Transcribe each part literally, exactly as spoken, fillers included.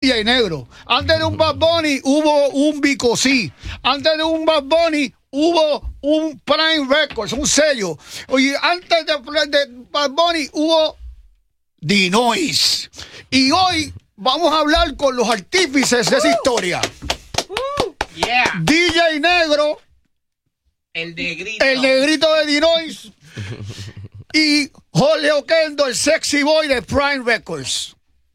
D J Negro. Antes de un Bad Bunny hubo un Vico C. Antes de un Bad Bunny hubo un Prime Records, un sello. Oye, antes de, de Bad Bunny hubo Dinois. Y hoy vamos a hablar con los artífices de esa historia. Uh, yeah. D J Negro, el negrito, el negrito de Dinois, y Jorge Oquendo, el sexy boy de Prime Records.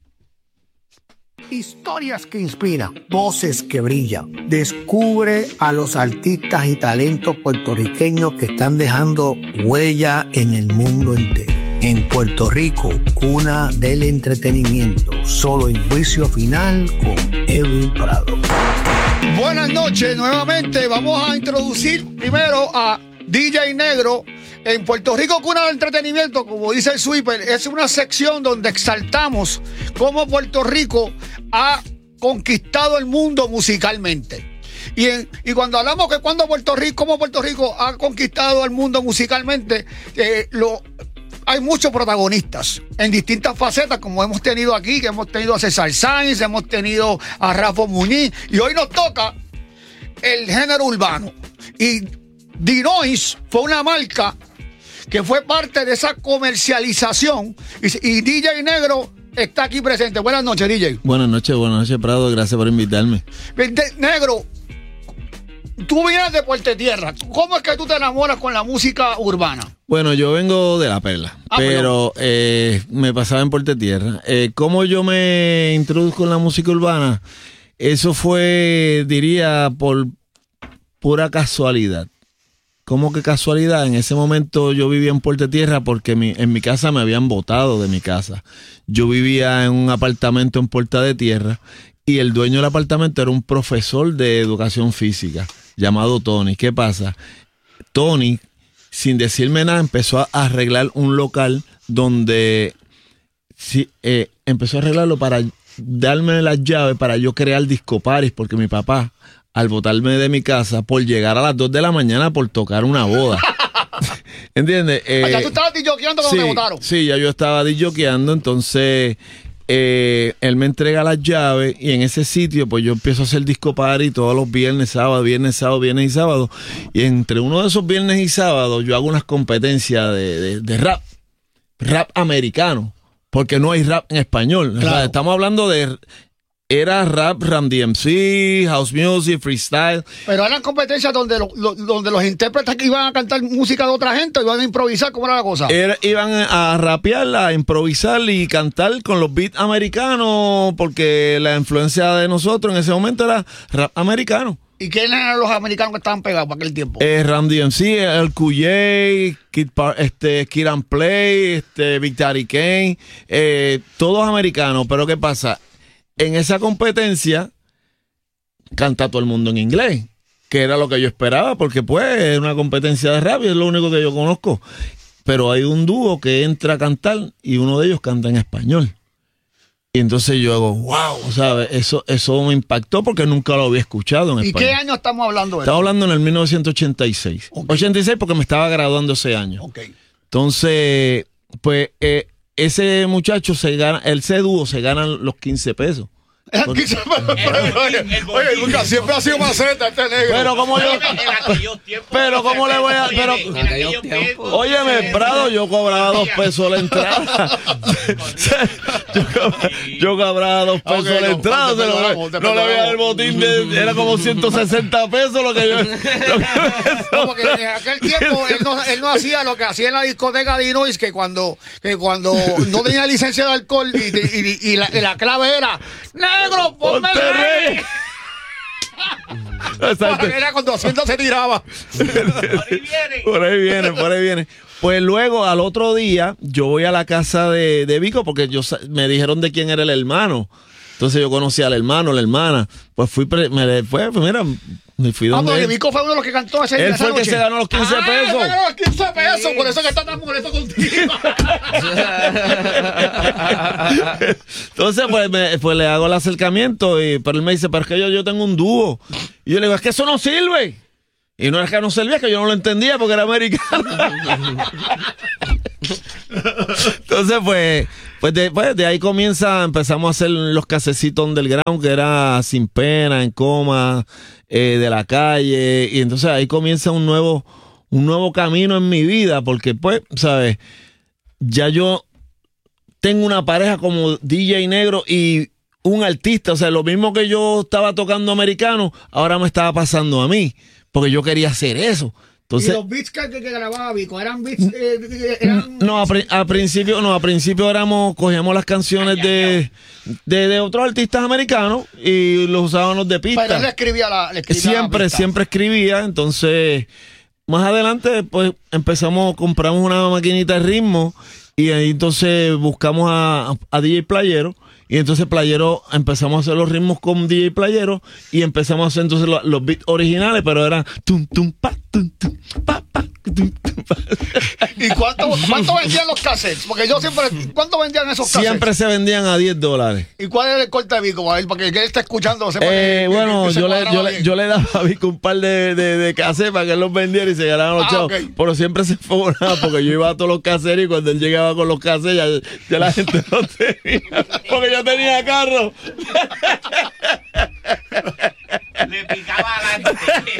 Historias que inspiran, voces que brillan. Descubre a los artistas y talentos puertorriqueños que están dejando huella en el mundo entero. En Puerto Rico, cuna del entretenimiento. Solo en Juicio Final con Edwin Prado. Buenas noches, nuevamente vamos a introducir primero a D J Negro. En Puerto Rico, cuna del entretenimiento, como dice el sweeper, es una sección donde exaltamos cómo Puerto Rico ha conquistado el mundo musicalmente. Y, en, y cuando hablamos que cuando Puerto Rico, cómo Puerto Rico ha conquistado el mundo musicalmente, eh, lo, hay muchos protagonistas en distintas facetas, como hemos tenido aquí, que hemos tenido a César Sáenz, hemos tenido a Rafa Muñiz, y hoy nos toca el género urbano. Y Dinois fue una marca que fue parte de esa comercialización, y, y D J Negro está aquí presente. Buenas noches, D J. Buenas noches, buenas noches, Prado, gracias por invitarme. De, Negro, tú vienes de Puerto Tierra. ¿Cómo es que tú te enamoras con la música urbana? Bueno, yo vengo de La Perla, ah, pero bueno. eh, me pasaba en Puerto Tierra. Eh, ¿Cómo yo me introduzco en la música urbana? Eso fue, diría, por pura casualidad. ¿Cómo que casualidad? En ese momento yo vivía en Puerto Tierra porque mi, en mi casa me habían botado de mi casa. Yo vivía en un apartamento en Puerta de Tierra y el dueño del apartamento era un profesor de educación física llamado Tony. ¿Qué pasa? Tony, sin decirme nada, empezó a arreglar un local donde sí, eh, empezó a arreglarlo para darme las llaves para yo crear disco paris, porque mi papá, al botarme de mi casa por llegar a las dos de la mañana por tocar una boda. ¿Entiendes? Eh, ¿Ya tú estabas disjoqueando cuando sí, te botaron? Sí, ya yo estaba disjoqueando, entonces eh, él me entrega las llaves y en ese sitio pues yo empiezo a hacer disco party todos los viernes, sábado, viernes, sábado, viernes y sábado. Y entre uno de esos viernes y sábados yo hago unas competencias de, de, de rap, rap americano, porque no hay rap en español. Claro. O sea, estamos hablando de... Era rap, Run D M C, house music, freestyle. Pero eran competencias donde, lo, lo, donde los intérpretes iban a cantar música de otra gente, iban a improvisar. ¿Cómo era la cosa? Era, iban a rapear, a improvisar y cantar con los beats americanos, porque la influencia de nosotros en ese momento era rap americano. ¿Y quiénes eran los americanos que estaban pegados para aquel tiempo? Eh, Run D M C, el Q J, Kid, este, Kid and Play, este, Big Daddy Kane, eh, todos americanos. Pero ¿qué pasa? En esa competencia canta todo el mundo en inglés, que era lo que yo esperaba, porque pues es una competencia de rap y es lo único que yo conozco. Pero hay un dúo que entra a cantar y uno de ellos canta en español. Y entonces yo hago, wow, ¿sabes? Eso, eso me impactó porque nunca lo había escuchado en ¿Y español. qué año estamos hablando de Estamos eso? hablando en el mil novecientos ochenta y seis. Okay. ochenta y seis porque me estaba graduando ese año. Okay. Entonces, pues... Eh, ese muchacho se gana, ese dúo se ganan los quince pesos. Porque, quince pesos. Oye, Lucas, siempre ha sido maceta este negro. Pero como yo, pero como le voy a, pero, óyeme, Prado, yo cobraba dos pesos la entrada. yo, cobraba, yo cobraba dos pesos okay, la no, entrada. No, no, no, no le había el botín de, era como ciento sesenta pesos lo que yo. Lo que no, porque en aquel tiempo él no, él no hacía lo que hacía en la discoteca de Dinois, que cuando, que cuando no tenía licencia de alcohol y, y, y, y, la, y la clave era negro, ponme el rey. Era con doscientos se tiraba. Por ahí viene. Por ahí viene, por ahí viene. Pues luego, al otro día, yo voy a la casa de, de Vico porque yo, me dijeron de quién era el hermano. Entonces yo conocí al hermano, la hermana. Pues fui, me, pues, pues mira, me fui donde ah, porque Vico fue uno de los que cantó ese día. Él fue el noche. que se ganó los quince ah, pesos. Se ganó los quince pesos, sí. Por eso que está tan molesto contigo. Entonces, pues, me, pues le hago el acercamiento, y, pero él me dice, pero es que yo, yo tengo un dúo. Y yo le digo, es que eso no sirve. Y no es que no servía, es que yo no lo entendía porque era americano. Entonces, pues, pues de, pues de ahí comienza, empezamos a hacer los casecitos underground, que era Sin Pena, En Coma, eh, De la Calle, y entonces ahí comienza un nuevo, un nuevo camino en mi vida, porque pues, ¿sabes? Ya yo tengo una pareja como D J Negro y un artista, o sea, lo mismo que yo estaba tocando americano, ahora me estaba pasando a mí, porque yo quería hacer eso. Entonces, ¿y los beats que, que, que grababa Vico eran beats? Eh, eran... No, a, a principio, no, a principio éramos, cogíamos las canciones de, de, de otros artistas americanos y los usábamos de pista. Pero él le escribía la, le escribía siempre, la pista. siempre escribía, entonces más adelante pues empezamos, compramos una maquinita de ritmo y ahí entonces buscamos a, a D J Playero. Y entonces Playero, empezamos a hacer los ritmos con D J Playero y empezamos a hacer entonces los, los beats originales, pero eran tum tum pa tum tum pa pa tum tum pa. ¿Y cuánto, cuánto vendían los cassettes? Porque yo siempre, ¿cuánto vendían esos cassettes? Siempre se vendían a diez dólares. ¿Y cuál era el corte de Vico? A ver, para que el que él esté escuchando sepa Eh, que, bueno, que- que se yo, le, cuadraba yo, le, bien. yo le daba a Vico un par de, de, de cassettes para que él los vendiera y se ganaran los Ah, chavos. ok. Pero siempre se favoraba porque yo iba a todos los caseros y cuando él llegaba con los cassettes ya, ya la gente no tenía. Porque yo tenía carro. Le picaba adelante.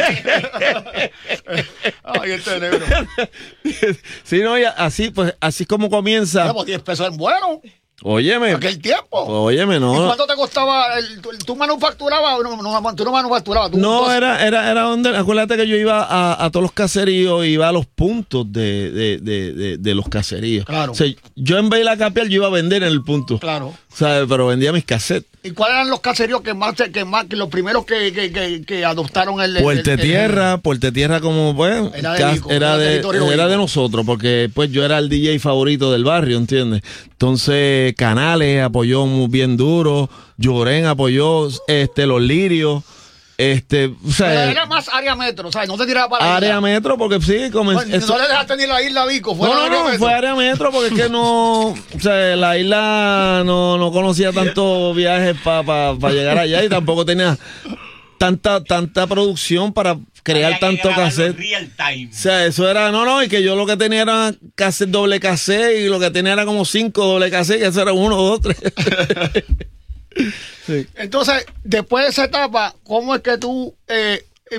Ay, este negro. Sí, no, y así, pues, así como comienza. Pues diez pesos en bueno. Óyeme. En aquel tiempo. Óyeme, ¿Y no. cuánto te costaba? El, tú, ¿Tú manufacturabas o no, no, tú no manufacturabas? Tú, No, tú- era, era, era donde, acuérdate que yo iba a, a todos los caseríos, iba a los puntos de, de, de, de, de los caseríos. Claro. O sea, yo en vez de ir a capear, yo iba a vender en el punto. Claro. ¿Sabes? Pero vendía mis cassettes. ¿Y cuáles eran los caseríos que más, que más, que los primeros que, que, que, que adoptaron el... el- Puerto el- el- Tierra, Puerto Tierra como pues Era de ca- Vico, era era de, territorio era de Vico. nosotros, porque pues yo era el D J favorito del barrio, ¿entiendes? Entonces Canales apoyó muy bien duro, Llorén apoyó este Los Lirios, este, o sea, Pero era más área metro, ¿sabes? No te tiraba para la área isla. metro, porque sí, como Bueno, eso- no le dejaste ni la isla Vico, fue no, la no, área no, metro. fue área metro porque es que no, o sea, la isla no, no conocía tantos viajes para pa, pa llegar allá y tampoco tenía tanta tanta producción para crear Había que tanto grabarlo cassette. Real time. O sea, eso era, no, no, y que yo lo que tenía era cassette doble cassette y lo que tenía era como cinco doble cassette, que eso era uno, dos, tres. Sí. Entonces, después de esa etapa, ¿cómo es que tú... Eh, eh,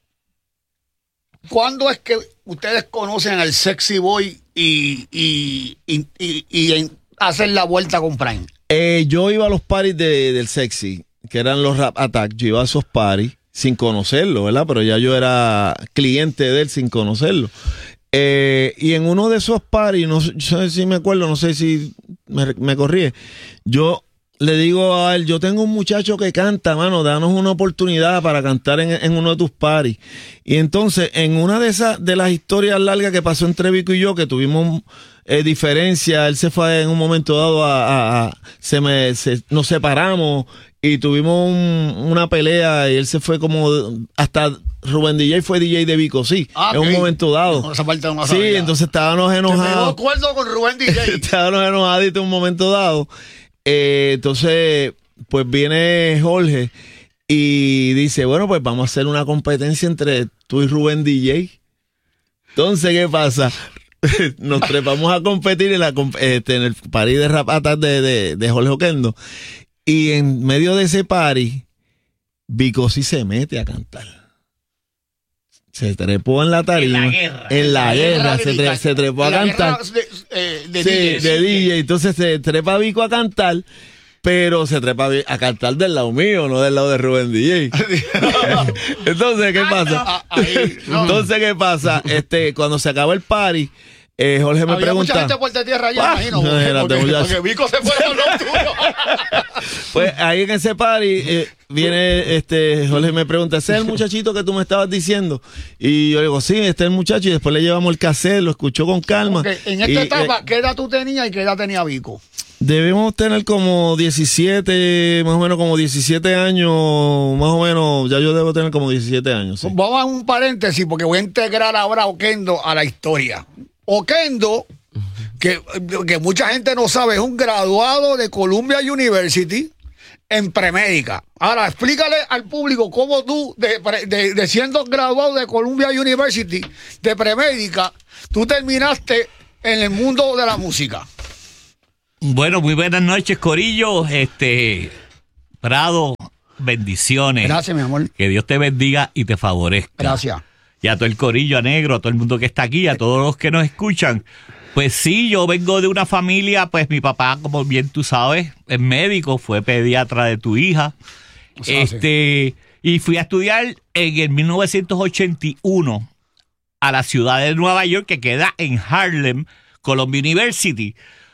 ¿Cuándo es que ustedes conocen al Sexy Boy y, y, y, y, y en- hacen la vuelta con Prime? Eh, yo iba a los parties de, del Sexy, que eran los Rap Attack, yo iba a esos parties sin conocerlo, ¿verdad? Pero ya yo era cliente de él sin conocerlo. Eh, y en uno de esos parties, no sé no sé si me acuerdo, no sé si me, me corrí, yo le digo a él, yo tengo un muchacho que canta, mano, danos una oportunidad para cantar en, en uno de tus parties. Y entonces, en una de esas, de las historias largas que pasó entre Vico y yo, que tuvimos eh, diferencia, él se fue en un momento dado a, a- a- se me, se- nos separamos y tuvimos un- una pelea y él se fue como, hasta Rubén D J fue D J de Vico, sí, Ah, en ok. un momento dado. No, esa parte no la Sí, sabía. entonces estábamos Que me enojados. acuerdo con Rubén D J. Estábamos enojaditos en un momento dado. Eh, entonces, pues viene Jorge y dice, bueno, pues vamos a hacer una competencia entre tú y Rubén D J. Entonces, ¿qué pasa? Nos trepamos a competir en, la, comp- este, en el party de rapatas de, de, de Jorge Oquendo. Y en medio de ese party, Vico sí se mete a cantar. Se trepó en la tarima. En la guerra. En la guerra, se, tre- lírica. se trepó a La cantar. guerra de, eh, de Sí, D Js. de D J. Entonces se trepa Vico a cantar, pero se trepa Vi- a cantar del lado mío, no del lado de Rubén D J. Entonces, ¿qué pasa? Ah, ahí, no. Entonces, ¿qué pasa? Este, cuando se acaba el party, eh, Jorge me Había pregunta. mucha gente por tierra allá, Ah, imagino. imagínate, Porque, muchacho. porque Vico se fue con los tuyos. Pues ahí en ese party eh, viene este Jorge me pregunta, ¿ese es el muchachito que tú me estabas diciendo? Y yo le digo, sí, este es el muchacho, y después le llevamos el cassette, lo escuchó con calma. Ok, en esta Y, etapa, eh, ¿qué edad tú tenías y qué edad tenía Vico? debemos tener como diecisiete, más o menos como diecisiete años, más o menos, ya yo debo tener como diecisiete años. Sí. Vamos a un paréntesis porque voy a integrar ahora a Oquendo a la historia. Oquendo, que, que mucha gente no sabe, es un graduado de Columbia University en premédica. Ahora, explícale al público cómo tú, de, pre- de- de siendo graduado de Columbia University de premédica, tú terminaste en el mundo de la música? Bueno, muy buenas noches, Corillo. Este, Prado, bendiciones. Gracias, mi amor. Que Dios te bendiga y te favorezca. Gracias. Y a todo el Corillo, a Negro, a todo el mundo que está aquí, a todos los que nos escuchan. Pues sí, yo vengo de una familia, pues mi papá, como bien tú sabes, es médico, fue pediatra de tu hija. O sea, este, sí. Y fui a estudiar en el mil novecientos ochenta y uno a la ciudad de Nueva York, que queda en Harlem, Columbia University.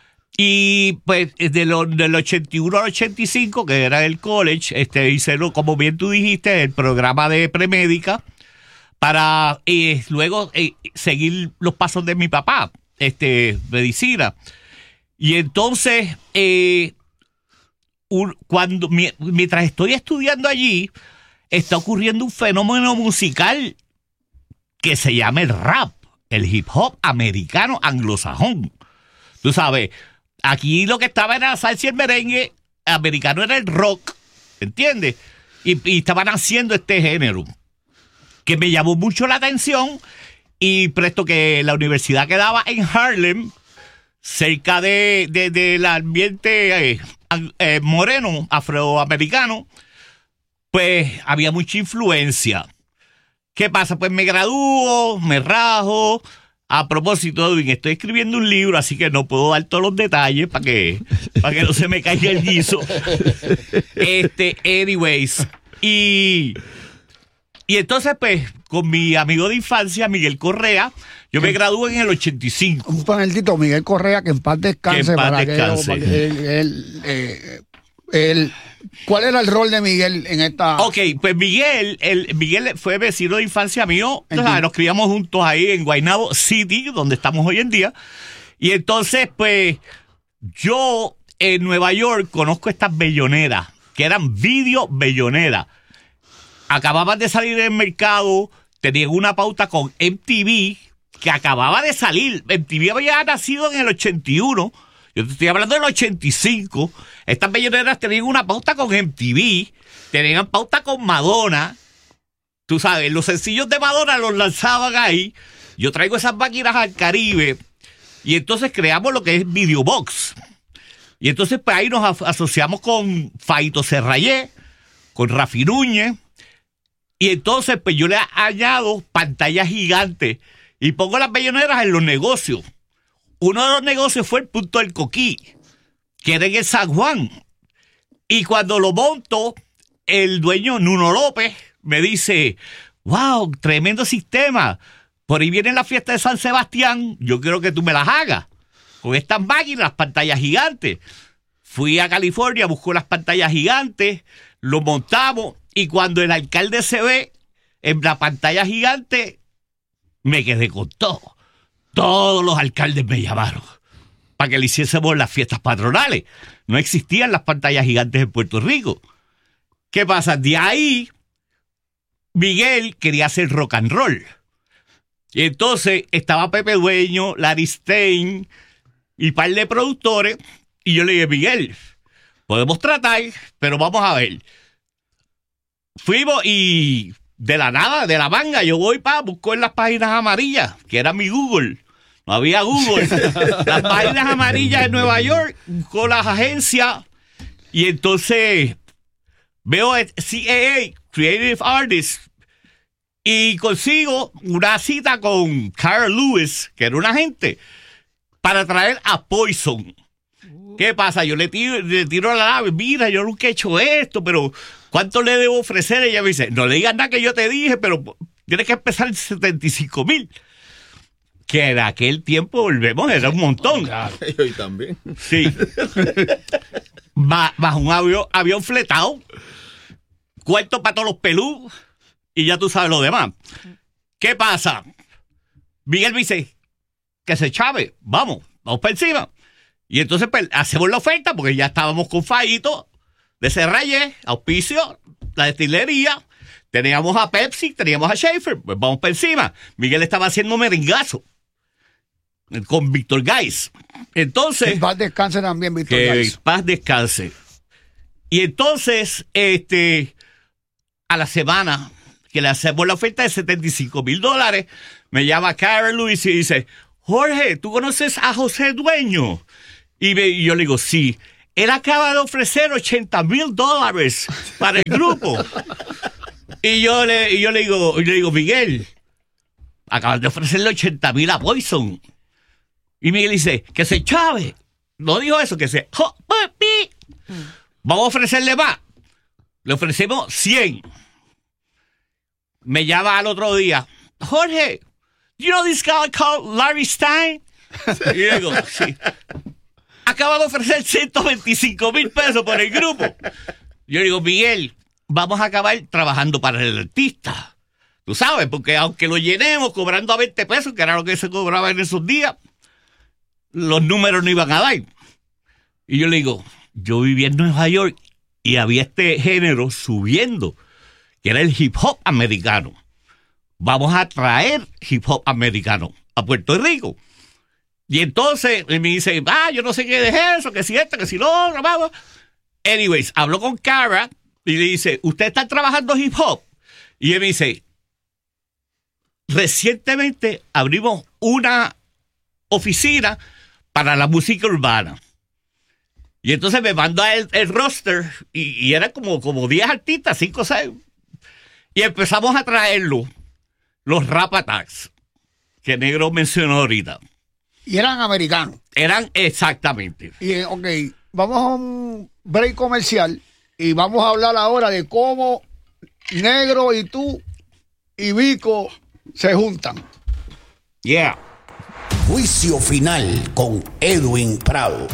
Y pues de lo, del ochenta y uno al ochenta y cinco, que era el college, este, hice, lo, como bien tú dijiste, el programa de premédica para eh, luego eh, seguir los pasos de mi papá, este, medicina. Y entonces, eh, un, cuando mientras estoy estudiando allí, está ocurriendo un fenómeno musical que se llama el rap, el hip hop americano anglosajón. Tú sabes, aquí lo que estaba era la salsa y el merengue, americano era el rock, ¿entiendes? Y, y estaban haciendo este género, que me llamó mucho la atención, y presto que la universidad quedaba en Harlem, cerca de, de, del ambiente eh, eh, moreno, afroamericano, pues había mucha influencia. ¿Qué pasa? Pues me gradúo, me rajo. A propósito, estoy escribiendo un libro, así que no puedo dar todos los detalles para que, para que no se me caiga el guiso. Este, anyways. Y, y entonces, pues, con mi amigo de infancia, Miguel Correa, yo me gradué en el ochenta y cinco. Un panelito, Miguel Correa, que en paz descanse. Que en paz para descanse. Que, para que él, él, eh, él, ¿cuál era el rol de Miguel en esta...? Ok, pues Miguel, el, Miguel fue vecino de infancia mío. O sea, nos criamos juntos ahí en Guaynabo City, donde estamos hoy en día. Y entonces, pues, yo en Nueva York conozco estas belloneras, que eran video belloneras. Acababan de salir del mercado, tenían una pauta con M T V, que acababa de salir. M T V había nacido en el ochenta y uno. Yo te estoy hablando del ochenta y cinco. Estas belloneras tenían una pauta con M T V, tenían pauta con Madonna. Tú sabes, los sencillos de Madonna los lanzaban ahí. Yo traigo esas máquinas al Caribe y entonces creamos lo que es Videobox. Y entonces pues ahí nos asociamos con Faito Serrayé, con Rafi Núñez. Y entonces pues yo le añado pantallas gigantes y pongo las belloneras en los negocios. Uno de los negocios fue el Punto del Coquí, que era en el San Juan. Y cuando lo monto, el dueño, Nuno López, me dice, wow, tremendo sistema. Por ahí viene la fiesta de San Sebastián, yo quiero que tú me las hagas. Con estas máquinas, las pantallas gigantes. Fui a California, busco las pantallas gigantes, lo montamos, y cuando el alcalde se ve en la pantalla gigante, me quedé con todo. Todos los alcaldes me llamaron para que le hiciésemos las fiestas patronales. No existían las pantallas gigantes en Puerto Rico. ¿Qué pasa? De ahí, Miguel quería hacer rock and roll. Y entonces estaba Pepe Dueño, Larry Stein y un par de productores. Y yo le dije, Miguel, podemos tratar, pero vamos a ver. Fuimos y de la nada, de la manga, yo voy para buscar en las páginas amarillas, que era mi Google. No había Google. Las páginas amarillas de Nueva York, con las agencias, y entonces veo C A A, Creative Artists, y consigo una cita con Carl Lewis, que era un agente, para traer a Poison. ¿Qué pasa? Yo le tiro, le tiro a la nave, mira, yo nunca he hecho esto, pero ¿cuánto le debo ofrecer? Ella me dice, no le digas nada que yo te dije, pero tienes que empezar en setenta y cinco mil. Que en aquel tiempo, volvemos, era un montón. Claro, y hoy también. Sí. Va, bajo un avión, avión fletado, cuarto para todos los pelú, y ya tú sabes lo demás. ¿Qué pasa? Miguel me dice, que se chave, vamos, vamos para encima. Y entonces pues, hacemos la oferta, porque ya estábamos con Faito, de Serrayé, auspicio, la destilería, teníamos a Pepsi, teníamos a Schaefer, pues vamos para encima. Miguel estaba haciendo merengazo con Víctor Gais. Entonces, en paz descanse también, Víctor que Gais. en paz descanse. Y entonces, este, a la semana que le hacemos la oferta de setenta y cinco mil dólares, me llama Carol Lewis y dice, Jorge, ¿tú conoces a José Dueño? Y, me, y yo le digo, sí. Él acaba de ofrecer ochenta mil dólares para el grupo. Y yo le, y yo le digo, y le digo, Miguel, acaban de ofrecerle ochenta mil a Poison. Y Miguel dice, que se chave. No dijo eso, que se... Vamos a ofrecerle más. Le ofrecemos cien. Me llama al otro día. Jorge, you know this guy called Larry Stein? Y yo digo, sí. Acaba de ofrecer ciento veinticinco mil pesos por el grupo. Yo digo, Miguel, vamos a acabar trabajando para el artista. Tú sabes, porque aunque lo llenemos cobrando a veinte pesos, que era lo que se cobraba en esos días, los números no iban a dar. Y yo le digo, yo vivía en Nueva York y había este género subiendo, que era el hip hop americano. Vamos a traer hip hop americano a Puerto Rico. Y entonces él me dice, ah, yo no sé qué es eso, que si esto, que si lo otro, vamos. Anyways, habló con Cara y le dice, ¿usted está trabajando hip hop? Y él me dice, recientemente abrimos una oficina para la música urbana. Y entonces me mandó el, el roster y, y eran como, como diez artistas, cinco o seis. Y empezamos a traerlo, los Rap Attacks, que Negro mencionó ahorita. Y eran americanos. Eran exactamente. Y, ok, vamos a un break comercial y vamos a hablar ahora de cómo Negro y tú y Vico se juntan. Yeah. Juicio final con Edwin Prado.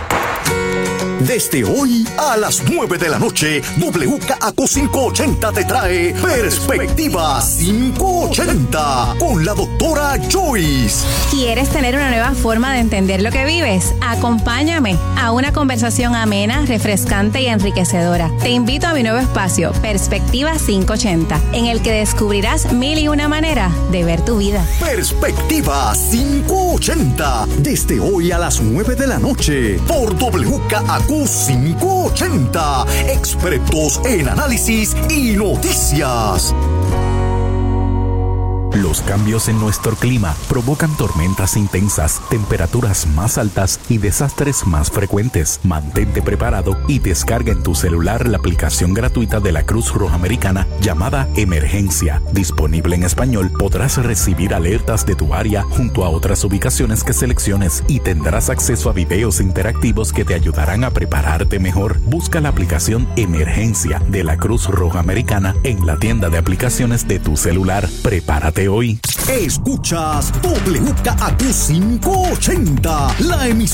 Desde hoy a las nueve de la noche, W K A Q quinientos ochenta te trae Perspectiva quinientos ochenta con la doctora Joyce. ¿Quieres tener una nueva forma de entender lo que vives? Acompáñame a una conversación amena, refrescante y enriquecedora. Te invito a mi nuevo espacio, Perspectiva quinientos ochenta, en el que descubrirás mil y una manera de ver tu vida. Perspectiva quinientos ochenta, desde hoy a las nueve de la noche, por W K A Q quinientos ochenta, expertos en análisis y noticias. Los cambios en nuestro clima provocan tormentas intensas, temperaturas más altas y desastres más frecuentes. Mantente preparado y descarga en tu celular la aplicación gratuita de la Cruz Roja Americana llamada Emergencia. Disponible en español, podrás recibir alertas de tu área junto a otras ubicaciones que selecciones y tendrás acceso a videos interactivos que te ayudarán a prepararte mejor. Busca la aplicación Emergencia de la Cruz Roja Americana en la tienda de aplicaciones de tu celular. Prepárate hoy. Escuchas W K A Q quinientos ochenta, la emisora